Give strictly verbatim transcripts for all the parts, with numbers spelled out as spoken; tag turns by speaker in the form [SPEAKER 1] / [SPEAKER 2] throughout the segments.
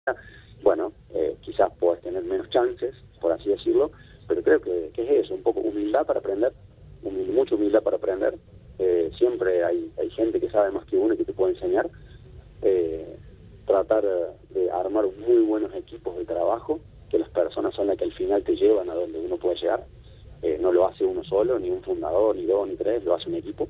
[SPEAKER 1] bueno, eh, quizás puedes tener menos chances, por así decirlo, pero creo que, que es eso, un poco humildad para aprender, humil, mucha humildad para aprender. Eh, siempre hay, hay gente que sabe más que uno y que te puede enseñar. Eh, tratar de armar muy buenos equipos de trabajo, que las personas son las que al final te llevan a donde uno puede llegar. Eh, no lo hace uno solo, ni un fundador, ni dos, ni tres, lo hace un equipo.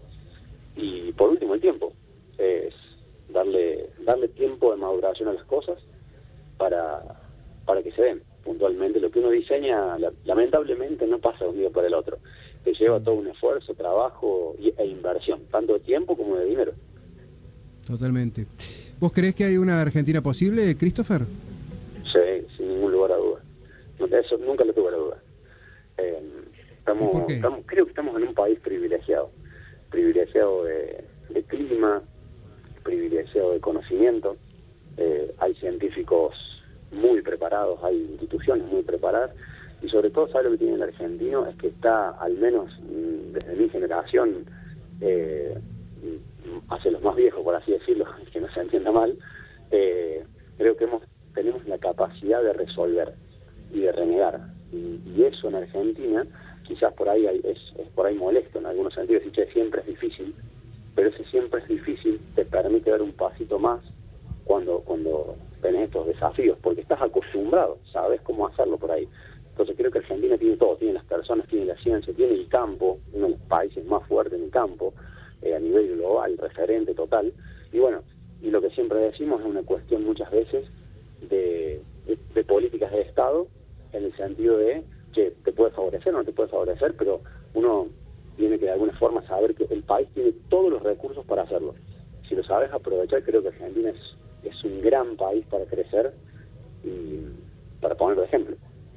[SPEAKER 1] Y por último, el tiempo. Es darle darle tiempo de maduración a las cosas para, para que se den puntualmente. Lo que uno diseña, la, lamentablemente, no pasa de un día para el otro. Te lleva todo un esfuerzo, trabajo y, e inversión, tanto de tiempo como de dinero.
[SPEAKER 2] Totalmente. ¿Vos creés que hay una Argentina posible, Christopher?
[SPEAKER 1] Sí, sin ningún lugar a duda. No, eso nunca le tuve la duda. Eh, estamos,
[SPEAKER 2] ¿Por qué?
[SPEAKER 1] estamos, creo que estamos en un país privilegiado. Privilegiado de, de clima, privilegiado de conocimiento. Eh, hay científicos muy preparados, hay instituciones muy preparadas. Y sobre todo, ¿sabe lo que tiene el argentino? Es que está, al menos desde mi generación, eh, hacia los más viejos, por así decirlo, que no se entienda mal, eh, creo que hemos tenemos la capacidad de resolver y de renegar. Y, y eso en Argentina, quizás por ahí hay, es, es por ahí molesto en algunos sentidos, y che, siempre es difícil, pero ese siempre es difícil te permite dar un pasito más cuando, cuando tenés estos desafíos, porque estás acostumbrado, sabes cómo hacerlo por ahí. Entonces creo que Argentina tiene todo, tiene las personas, tiene la ciencia, tiene el campo, uno de los países más fuertes en el campo, eh, a nivel global, referente total. Y bueno, y lo que siempre decimos es una cuestión muchas veces de, de, de políticas de Estado, en el sentido de que te puede favorecer o no te puede favorecer, pero uno tiene que de alguna forma saber que el país tiene todos los recursos para hacerlo. Si lo sabes aprovechar, creo que Argentina es, es un gran país para crecer y para ponerlo de ejemplo.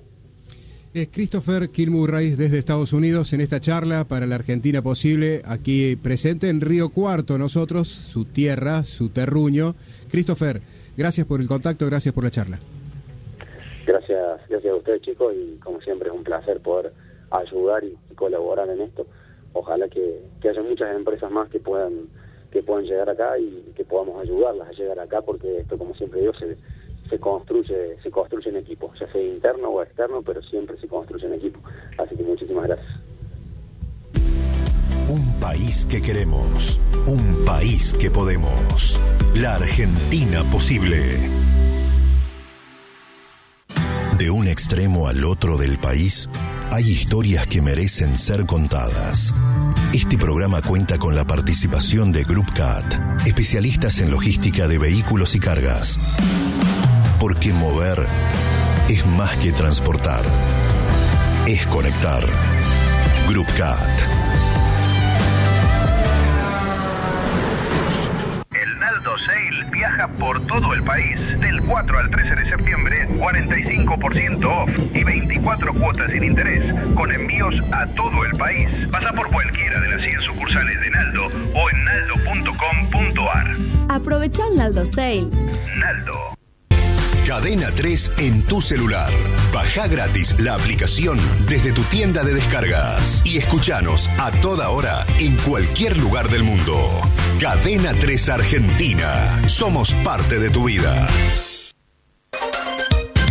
[SPEAKER 2] Es Christopher Kilmurray desde Estados Unidos en esta charla para la Argentina Posible, aquí presente en Río Cuarto, nosotros, su tierra, su terruño. Christopher, gracias por el contacto, gracias por la charla.
[SPEAKER 1] Gracias, gracias a ustedes, chicos, y como siempre es un placer poder ayudar y, y colaborar en esto. Ojalá que, que haya muchas empresas más que puedan que puedan llegar acá y que podamos ayudarlas a llegar acá, porque esto, como siempre digo, se se construye se construye en equipo, ya sea interno o externo, pero siempre se construye en equipo. Así que muchísimas gracias.
[SPEAKER 3] Un país que queremos, un país que podemos. La Argentina Posible. De un extremo al otro del país, hay historias que merecen ser contadas. Este programa cuenta con la participación de Group C A T, especialistas en logística de vehículos y cargas. Porque mover es más que transportar, es conectar. Group C A T.
[SPEAKER 4] El Naldo Sale viaja por todo el país. Del cuatro al trece de septiembre, cuarenta y cinco por ciento off y veinticuatro cuotas sin interés, con envíos a todo el país. Pasa por cualquiera de las cien sucursales de Naldo o en naldo punto com punto ar.
[SPEAKER 5] Aprovecha el Naldo Sale.
[SPEAKER 4] Naldo.
[SPEAKER 3] Cadena tres en tu celular. Baja gratis la aplicación desde tu tienda de descargas y escuchanos a toda hora en cualquier lugar del mundo. Cadena tres Argentina. Somos parte de tu vida.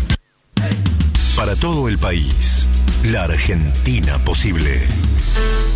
[SPEAKER 3] Para todo el país, la Argentina Posible.